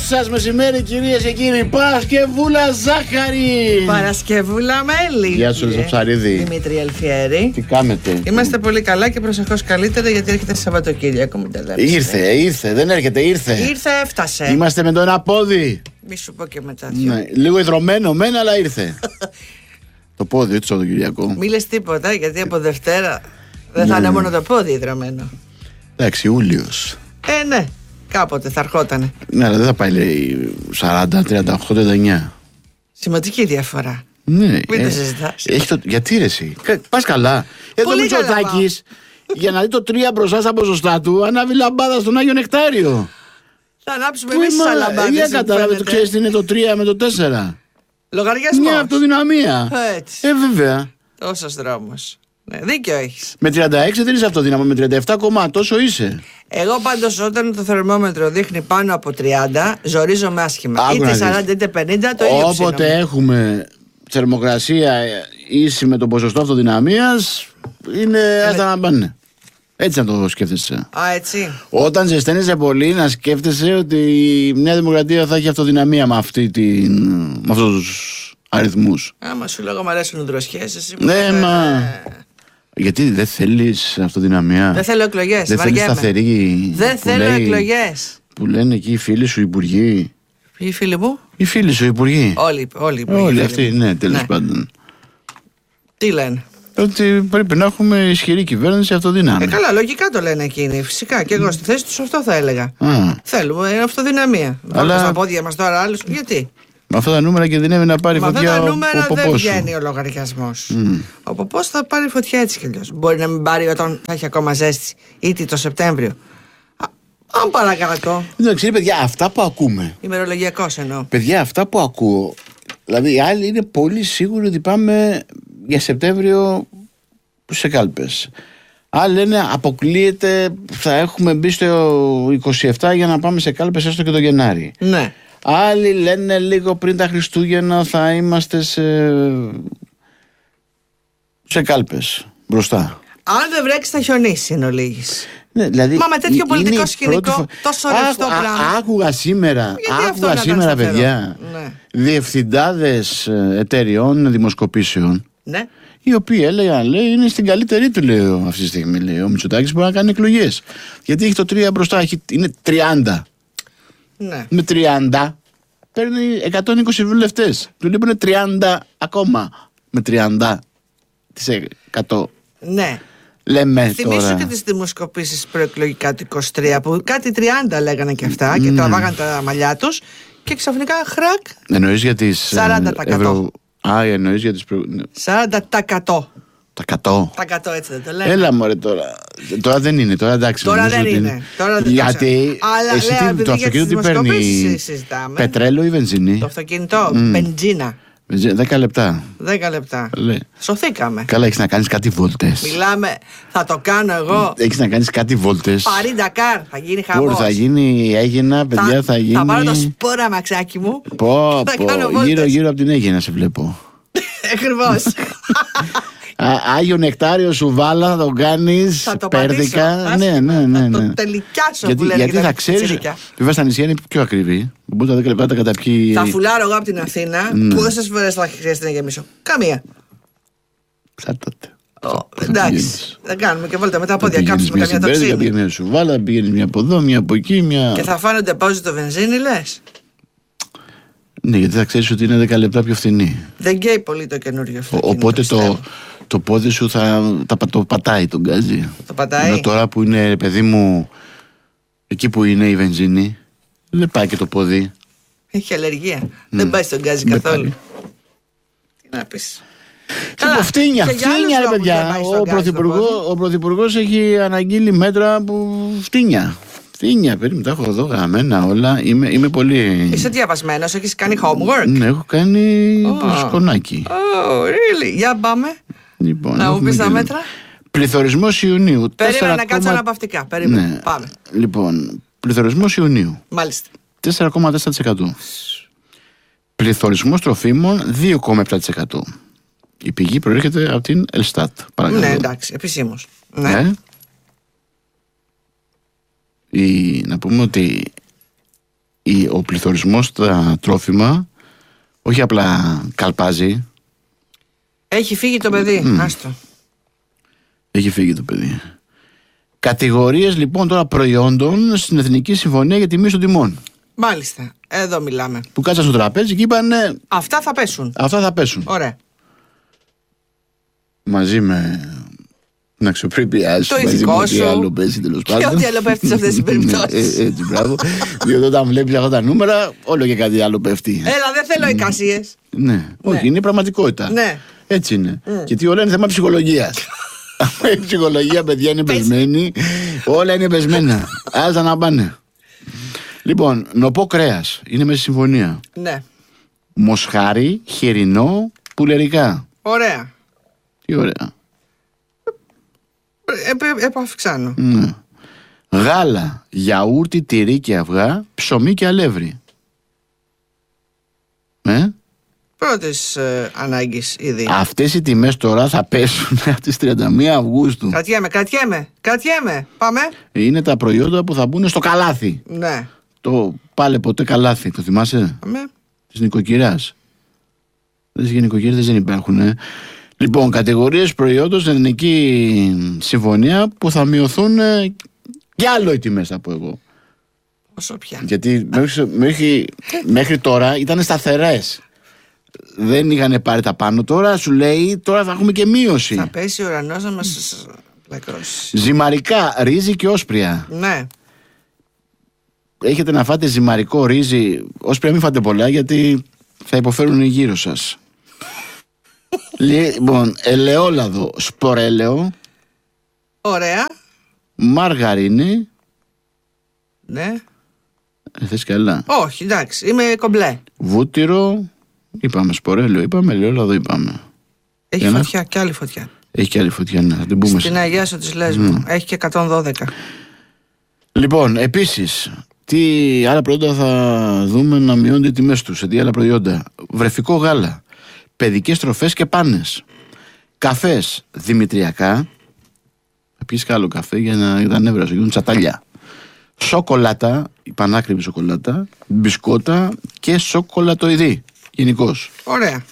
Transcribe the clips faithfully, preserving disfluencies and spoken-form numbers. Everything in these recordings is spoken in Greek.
σας μεσημέρι, κυρίες και κύριοι. Παρασκευούλα ζάχαρη. Παρασκευούλα μέλι. Γεια σου, Ψαρίδη. Δημήτρη Αλφιέρη. Τι κάνετε? Είμαστε πολύ καλά και προσεχώς καλύτερα γιατί έρχεται Σαββατοκύριακο. Μην τα λέμε. Ήρθε, ήρθε, δεν έρχεται, ήρθε. Ήρθε, έφτασε. Είμαστε με το ένα πόδι. Μη σου πω και μετά. Ναι, λίγο ιδρωμένο, μεν, αλλά ήρθε. Το πόδι του Σαββατοκυριακού. Μη λες τίποτα, γιατί από Δευτέρα δεν θα είναι μόνο το πόδι ιδρωμένο. Εντάξει, Ιούλιος. Ε, ναι, κάποτε θα ερχότανε. Ναι, αλλά δεν θα πάει, λέει, σαράντα, τριάντα οκτώ, τριάντα εννιά. Σημαντική διαφορά. Ναι, Μην ε, το συζητάς. έχει το... Γιατί ρε εσύ, πας καλά. Εδώ ο Πολύ καλά Μητσοτάκης, για να δει το τρία μπροστά στα ποσοστά του, ανάβει λαμπάδα στον Άγιο Νεκτάριο. Θα ανάψουμε Πού εμείς τις είμα- αλαμπάδες. Για μου κατάλαβε, φαίνεται. το ξέρεις τι είναι το τρία με το τέσσερα. Λογαριασμός. Μια αυτοδυναμία. Έτσι. Ε, βέβαια. Τόσος δρόμος. Ναι, δίκιο έχεις. Με τριάντα έξι δεν είσαι αυτοδύναμο, με τριάντα επτά κόμμα τόσο είσαι. Εγώ πάντως όταν το θερμόμετρο δείχνει πάνω από τριάντα, ζορίζομαι άσχημα. Άκου να Είτε δεις. σαράντα είτε πενήντα, το ίδιο Όποτε ψήνομαι. έχουμε θερμοκρασία ίση με το ποσοστό αυτοδυναμίας, είναι άστα να πάνε. Έτσι να το σκέφτεσαι. Α, έτσι. Όταν ζεσταίνεσαι πολύ, να σκέφτεσαι ότι η Νέα Δημοκρατία θα έχει αυτοδυναμία με, αυτή την, με αυτούς τους αριθμούς. Άμα σου λέγω μ' αρέσουν οι δροσιές, εσύ μου Ναι, λες, μα. ε, Γιατί δεν θέλεις αυτοδυναμία. Δεν θέλω εκλογές. Δεν θέλεις βαριέμαι. σταθερή. Δεν που θέλω λέει- εκλογές. Που λένε εκεί οι φίλοι σου υπουργοί. Οι φίλοι μου, Οι φίλοι σου υπουργοί. όλοι, όλοι, οι Όλοι φίλοι αυτοί, μου. ναι, τέλος Ναι. πάντων. Τι λένε. Ότι πρέπει να έχουμε ισχυρή κυβέρνηση αυτοδύναμη. Ε, καλά, λογικά το λένε εκείνοι. Φυσικά και εγώ στη θέση τους αυτό θα έλεγα. Α, Θέλουμε ε, αυτοδυναμία. Βάλουμε στα πόδια μας τώρα άλλους. Γιατί. με αυτά τα νούμερα κινδυνεύει να πάρει Με αυτά φωτιά τα ο- νούμερα ο δεν ποπός σου. βγαίνει ο λογαριασμός. Ο ποπός θα πάρει φωτιά έτσι κι αλλιώς. Μπορεί να μην πάρει όταν θα έχει ακόμα ζέστη, ήδη το Σεπτέμβριο. Α, αν παρακάτω. Εντάξει, παιδιά, αυτά που ακούμε. Ημερολογιακός εννοώ. Παιδιά, αυτά που ακούω. Δηλαδή, οι άλλοι είναι πολύ σίγουροι ότι πάμε για Σεπτέμβριο σε κάλπες. Άλλοι λένε αποκλείεται, θα έχουμε μπει στο είκοσι επτά για να πάμε σε κάλπες έστω και το Γενάρη. Ναι. Άλλοι λένε λίγο πριν τα Χριστούγεννα θα είμαστε σε, σε κάλπες μπροστά. Αν δεν βρέξει θα χιονίσει εν ολίγης. Ναι, δηλαδή, Μα με τέτοιο είναι πολιτικό η πρώτη σκηνικό, φο- τόσο ρευστό Άκου- α- πράγμα. Άκουγα σήμερα, Γιατί αυτό άκουγα να ήταν σήμερα σταθερό. παιδιά, Ναι. διευθυντάδες ε, εταιριών δημοσκοπήσεων, Ναι. οι οποίοι έλεγαν, λέει, είναι στην καλύτερη του, λέει, ο- αυτή τη στιγμή. Λέει, ο Μητσοτάκης μπορεί να κάνει εκλογές. Γιατί έχει το τρία μπροστά, έχει, είναι τριάντα. Ναι. Με τριάντα παίρνει εκατόν είκοσι βουλευτές. Του λείπουν τριάντα ακόμα. Με τριάντα τοις εκατό. Ναι. Λέμε Θυμήσου τώρα. και τις δημοσκοπήσεις προεκλογικά του είκοσι τρία που κάτι τριάντα λέγανε και αυτά και τραβάγαν τα μαλλιά τους και ξαφνικά χρακ Εννοείς για τις σαράντα τοις εκατό. ε, ευρω... Α, εννοείς για τις προ... ναι, σαράντα τοις εκατό. τα εκατό. Τα εκατό έτσι δεν το λένε. Έλα μωρέ τώρα. Τώρα δεν είναι, τώρα εντάξει. Τώρα νομίζω δεν ότι είναι. Τώρα δεν το Γιατί ξέρω. Αλλά, εσύ λέω, τι- επειδή το για τις αυτοκίνητο τι παίρνει, δημοσκοπήσεις συζητάμε. πετρέλαιο ή βενζίνη? Το αυτοκίνητο, μπενζίνα. Βενζίνη, δέκα λεπτά. δέκα λεπτά. Λέει. Σωθήκαμε. Καλά, έχεις να κάνεις κάτι βόλτες. Μιλάμε, θα το κάνω εγώ. Έχεις να κάνεις κάτι βόλτες. Παρί Ντακάρ, θα γίνει Πού χαμός. θα γίνει Έγινα, παιδιά, θα γίνει. Θα πάρω το σπόρα μαξάκι μου. Πω, θα πω, κάνω βόλτες. γύρω γύρω από την Έγινα σε βλέπω. Ακριβώς. Α, Άγιο Νεκτάριο σου βάλα, θα τον κάνεις Θα το πέρδικα. πατήσω. Ναι, ναι, ναι, Θα ναι. το τελικιάσω Γιατί, που λένε γιατί και τα θα ξέρεις. πιτσιρίκια. Βέβαια στα νησιά είναι πιο ακριβή. Οπότε τα δέκα λεπτά τα καταπιεί. Θα φουλάρω εγώ από την Αθήνα. Ναι. Πόσες φορές θα χρειάζεται να γεμίσω? Καμία. Ψάρταται. Ω, εντάξει. Θα κάνουμε και βόλτα με τα πόδια, Πηγαίνεις κάψουμε μια καμιά στην πέρδικα, τοξίνη. πηγαίνεις μια σουβάλα, πηγαίνεις μια από εδώ, μια από εκεί, μια. Και θα φάνονται πause το βενζίνη, λες? Ναι, γιατί θα ξέρεις ότι είναι δέκα λεπτά πιο φθηνή. Δεν καίει πολύ το καινούριο Ο- αυτοκίνητο. Οπότε πιστεύω. το, το πόδι σου θα τα, το πατάει τον γκάζι. Το πατάει. Ενώ τώρα που είναι, παιδί μου, εκεί που είναι η βενζίνη, δεν πάει και το πόδι. Έχει αλλεργία. Δεν πάει στον γκάζι Δεν καθόλου. πάει. Τι να πεις. Λοιπόν, φτύνια, και για άλλους φτύνια ρε λόγους παιδιά. δεν πάει στον Ο γκάζι το πρωθυπουργός, πόδι. ο πρωθυπουργός έχει αναγγείλει μέτρα που φτύνια. Φτύνια, περίμενα, τα έχω εδώ γραμμένα όλα. Είμαι, είμαι πολύ. Είσαι διαβασμένος, έχεις κάνει homework. Ναι, έχω κάνει Oh. σκονάκι. Oh, really? Για πάμε. Λοιπόν, Να μου έχουμε πεις τα και- μέτρα. Πληθωρισμός Ιουνίου. Περίμενα να κάτσω τέσσερα. αναπαυτικά. Περίμενα. Ναι. Πάμε. Λοιπόν, πληθωρισμός Ιουνίου Μάλιστα. τέσσερα κόμμα τέσσερα τοις εκατό. Πληθωρισμός τροφίμων δύο κόμμα επτά τοις εκατό. Η πηγή προέρχεται από την Ελστάτ. Παρακαλώ. Ναι, εντάξει, επισήμως. Ναι. Ε? Η, να πούμε ότι η, ο πληθωρισμός στα τρόφιμα όχι απλά καλπάζει. Έχει φύγει το παιδί, mm. άστο. Έχει φύγει το παιδί. Κατηγορίες λοιπόν τώρα προϊόντων στην Εθνική Συμφωνία για τη Μείωση των Τιμών. Μάλιστα, εδώ μιλάμε. Που κάτσαν στο τραπέζι και είπαν. Αυτά θα πέσουν. Αυτά θα πέσουν. Ωραία. Μαζί με την αξιοπρέπειά σου, μαζί με ό,τι άλλο πέσει τέλος πάντων. Και ό,τι άλλο πέφτει σε αυτές τις περιπτώσεις. ε, έτσι, μπράβο. Διότι όταν βλέπεις αυτά τα νούμερα, όλο και κάτι άλλο πέφτει. Έλα, δεν θέλω εικασίες. Ναι, όχι, είναι πραγματικότητα. Ναι. Έτσι είναι. Και τι όλα είναι θέμα ψυχολογίας. Η ψυχολογία, παιδιά, είναι πεσμένη. Όλα είναι πεσμένα. Άστα να πάνε. Λοιπόν, νοπό κρέας. Είναι μέσα στη συμφωνία. Ναι. Μοσχάρι, χοιρινό, πουλερικά. Ωραία. Τι ωραία. Ε, επαυξάνω. Ναι. Γάλα, γιαούρτι, τυρί και αυγά, ψωμί και αλεύρι. Ε? Πρώτης ε, ανάγκης ήδη. Αυτές οι τιμές τώρα θα πέσουν από τις τριάντα μία Αυγούστου. Κρατιέμαι, κρατιέμαι, κρατιέμαι. Πάμε. Είναι τα προϊόντα που θα μπουν στο καλάθι. Ναι. Το πάλε ποτέ καλάθι, το θυμάσαι? Πάμε. Της νοικοκυράς. Δεν οι νοικοκυρές δεν υπάρχουν, ε. Λοιπόν, κατηγορίες προϊόντων στην Εθνική Συμφωνία που θα μειωθούν ε, κι άλλο οι τιμές, θα πω εγώ. Όσο πια. Γιατί μέχρι, μέχρι, μέχρι τώρα ήταν σταθερές. Δεν είχαν πάρει τα πάνω. Τώρα σου λέει, τώρα θα έχουμε και μείωση. Θα πέσει ο ουρανός να μας πλακώσει. Ζυμαρικά, ρύζι και όσπρια. Ναι. Έχετε να φάτε ζυμαρικό ρύζι. Όσπρια μην φάτε πολλά, γιατί θα υποφέρουν οι γύρω σας. Λοιπόν, ελαιόλαδο, σπορέλαιο. Ωραία. Μαργαρίνη. Ναι. Ε, θες και άλλα? Όχι, εντάξει, είμαι κομπλέ. Βούτυρο. Είπαμε σπορέλαιο, είπαμε ελαιόλαδο, είπαμε. Έχει Ένα. φωτιά, και άλλη φωτιά. Έχει και άλλη φωτιά, ναι, θα την πούμε. Στην Αγία Σου της Λέσβου. Mm. Έχει και εκατόν δώδεκα. Λοιπόν, επίσης, τι άλλα προϊόντα θα δούμε να μειώνται οι τιμές τους? Σε τι άλλα προϊόντα? Βρεφικό γάλα, παιδικές τροφές και πάνες, καφές δημητριακά. Θα πιεις άλλο καφέ για να για τα νεύρα σου, γίνουν τσατάλια. Σοκολάτα, η πανάκριβη σοκολάτα, μπισκότα και σοκολατοειδή γενικώς. Ωραία.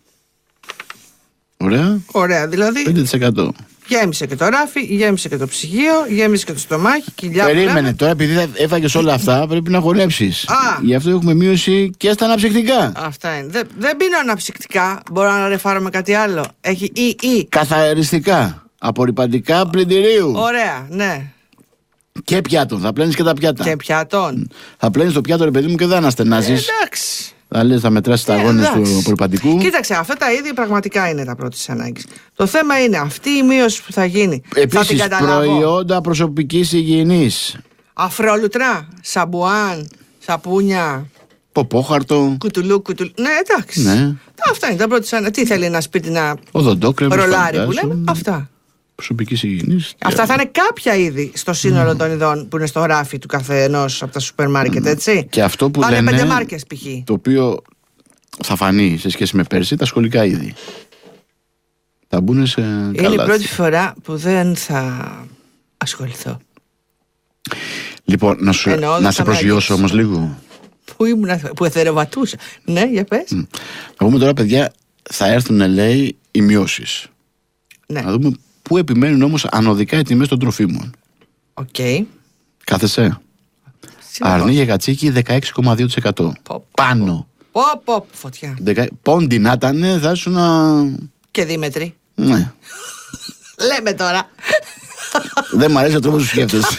Ωραία. Ωραία, δηλαδή. πέντε τοις εκατό. Γέμισε και το ράφι, γέμισε και το ψυγείο, γέμισε και το στομάχι, κοιλιά. Περίμενε πλάνα. τώρα, επειδή έφαγες όλα αυτά, πρέπει να χωνέψεις. Α. Γι' αυτό έχουμε μείωση και στα αναψυκτικά. Αυτά είναι. Δεν, δεν πίνω αναψυκτικά. Μπορώ να ρεφάρω με κάτι άλλο. Έχει ή ή. Καθαριστικά, απορρυπαντικά πλυντηρίου. Ωραία, ναι. Και πιάτων, θα πλένεις και τα πιάτα. Και πιάτων. Θα πλένεις το πιάτο, ρε παιδί μου, και δεν αναστενάζεις. Ε, εντάξει. Θα λες, θα μετράσεις τα Ε, αγώνες του εντάξει. απορρυπαντικού. Κοίταξε, αυτά τα είδη πραγματικά είναι τα πρώτη ανάγκη. Το θέμα είναι αυτή η μείωση που θα γίνει. Θα την Επίσης, καταλάβω. προϊόντα προσωπικής υγιεινής. Αφρόλουτρα, σαμπουάν, σαπούνια, Ποπόχαρτο. κουτουλού, κουτουλού. Ναι, εντάξει. Ναι. Αυτά είναι τα πρώτη ανάγκη. Τι θέλει ένα σπίτι να Οδοντόκρεμο. ρολάρει που λέμε. Αυτά. Προσωπικής υγιεινής. Αυτά θα είναι κάποια είδη στο σύνολο mm. των ειδών που είναι στο ράφι του καθενός από τα σούπερ μάρκετ, έτσι. Και αυτό που θα λένε, είναι πέντε μάρκες π.χ. το οποίο θα φανεί σε σχέση με πέρσι, τα σχολικά είδη. Θα μπουν σε Είναι καλάθι. η πρώτη φορά που δεν θα ασχοληθώ. Λοιπόν, να, σου, Εννοώ, να θα σε με προσγειώσω αγγίξει. όμως λίγο. Που ήμουν, που εθεροβατούσα. Ναι, για πες. Mm. Να πούμε τώρα, παιδιά, θα έρθουν, λέει, οι μειώσεις. Ναι, Να δούμε πού επιμένουν όμως ανωδικά οι τιμές των τροφίμων. οκ. Okay. Κάθεσαι. Αρνί για κατσίκι δεκαέξι κόμμα δύο τοις εκατό. Πω, Πάνω. Πω, πω, φωτιά. Δεκα... Πόντι να ήταν, θα σου να. Και Δήμετρη. Ναι. Λέμε τώρα. Δεν μ' αρέσει ο τρόπος που σκέφτεσαι.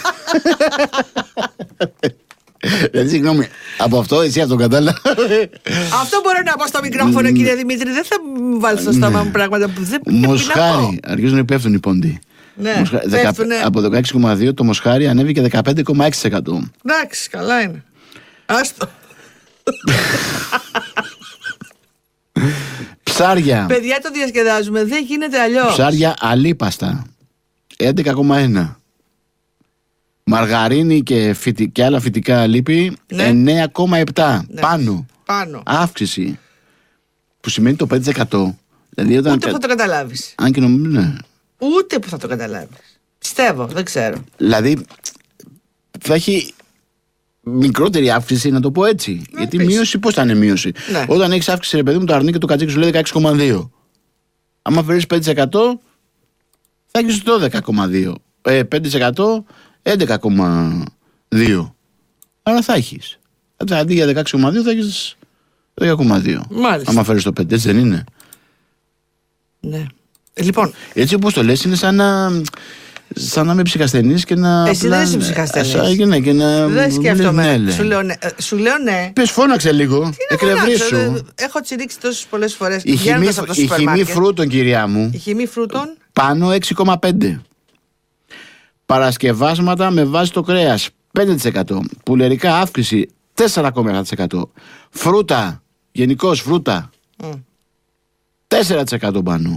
Δηλαδή, συγγνώμη, από αυτό εσύ αυτό κατάλαβα. Αυτό μπορώ να πω στο μικρόφωνο, κύριε Δημήτρη. Δεν θα μου βάλει στο στόμα μου πράγματα που δεν πρέπει να πω. Μοσχάρι. Αρχίζουν να πέφτουν οι πόντι. Ναι, Μοσχά... δεκα... πέφτουνε. Από δεκαέξι κόμμα δύο το μοσχάρι ανέβηκε δεκαπέντε κόμμα έξι τοις εκατό. Εντάξει, καλά είναι. Άστο. Ψάρια. Παιδιά, το διασκεδάζουμε. Δεν γίνεται αλλιώς. Ψάρια αλίπαστα έντεκα κόμμα ένα. Μαργαρίνη και, φυτι... και άλλα φυτικά λίπη Ναι. εννέα κόμμα επτά. Ναι. Πάνω. Πάνω. Αύξηση. Που σημαίνει το πέντε τοις εκατό. Δηλαδή όταν. Ούτε που θα το καταλάβεις. Αν και νομίζω. Ναι. Ούτε που θα το καταλάβεις. Πιστεύω, δεν ξέρω. Δηλαδή θα έχει μικρότερη αύξηση, να το πω έτσι. Να Γιατί πεις. μείωση, πώς θα είναι μείωση. Ναι. Όταν έχεις αύξηση, ρε παιδί μου, το αρνί και το κατσίκι σου λέει δεκαέξι κόμμα δύο. Άμα φέρεις πέντε τοις εκατό, θα έχεις το δώδεκα κόμμα δύο. Ε, πέντε τοις εκατό, έντεκα κόμμα δύο. Άρα θα έχεις. Αντί για δεκαέξι κόμμα δύο θα έχεις δέκα κόμμα δύο. Μάλιστα. Άμα φέρεις το πέντε, έτσι δεν είναι. Ναι. Λοιπόν. Έτσι όπως το λες, είναι σαν να, σαν να είμαι ψυχασθενής και να. Εσύ δεν είσαι ψυχασθενής. Ναι, και να. Δεν σκέφτομαι. Ναι, σου, λέω ναι. σου λέω ναι. Πες, φώναξε λίγο. Εκρευρίσου. Έχω τσιρίξει τόσες πολλές φορές. Η χυμή, η χυμή φρούτων, κυρία μου. Η χυμή φρούτων. Πάνω έξι κόμμα πέντε. Παρασκευάσματα με βάση το κρέας πέντε τοις εκατό. Πουλερικά αύξηση τέσσερα κόμμα επτά τοις εκατό. Φρούτα, γενικώς φρούτα mm. τέσσερα τοις εκατό πάνω.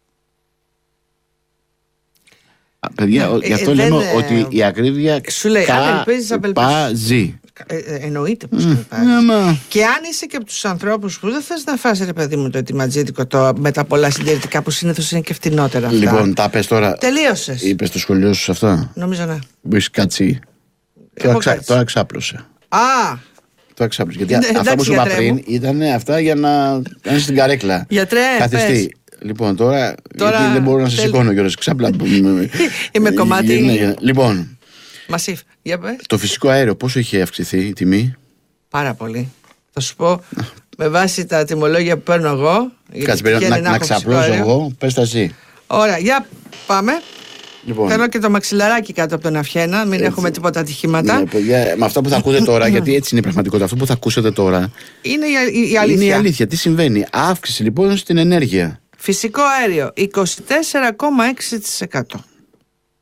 Παιδιά, ε, γι' αυτό ε, λέμε ε, ότι η ακρίβεια σου λέει, πάζει. Ε, ε, εννοείται πως mm. yeah, και αν είσαι και από τους ανθρώπους που δεν θες να φας, ρε παιδί μου, το ετοιματζίδικο το, με τα πολλά συντηρητικά που συνήθως είναι και φτηνότερα αυτά. Λοιπόν, τα πες τώρα. Τελείωσες. Είπες το σχολείο σου αυτά. Νομίζω ναι. Που έχεις κάτσει. Τώρα, ξα... τώρα ξάπλωσε. Α! Τώρα ξάπλωσε. Γιατί ναι, αυτά που σου είπα πριν ήταν αυτά για να κάνεις στην καρέκλα. Γιατρέ, καθιστή. Λοιπόν, τώρα, τώρα γιατί δεν μπορώ να σε τελ... σηκώνω κιόλας. Ξάπλα. Είμαι κομμάτι. Λοιπόν. Μασίφ. Για πες. Το φυσικό αέριο πόσο είχε αυξηθεί η τιμή? Πάρα πολύ. Θα σου πω με βάση τα τιμολόγια που παίρνω εγώ. Κάτσε περίπου να, να, να ξαπλώσω εγώ. Πες τα εσύ. Ωραία, για πάμε. Λοιπόν. Θέλω και το μαξιλαράκι κάτω από τον αυχένα. Μην έτσι. Έχουμε τίποτα ατυχήματα. Ναι, παιδιά, με αυτά που θα ακούτε τώρα, γιατί έτσι είναι η πραγματικότητα. Αυτό που θα ακούσετε τώρα είναι η, η, η αλήθεια. Είναι η αλήθεια. Τι συμβαίνει? Αύξηση λοιπόν στην ενέργεια. Φυσικό αέριο είκοσι τέσσερα κόμμα έξι τοις εκατό.